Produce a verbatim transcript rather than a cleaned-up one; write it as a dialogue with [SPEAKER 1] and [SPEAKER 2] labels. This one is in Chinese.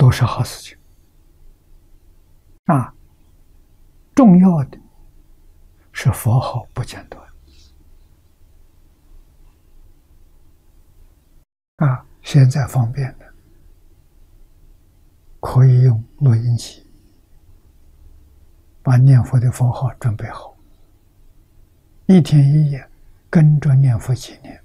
[SPEAKER 1] 都是好事情啊。重要的是佛号不间断啊。现在方便的，可以用录音机把念佛的佛号准备好，一天一夜跟着念佛几年，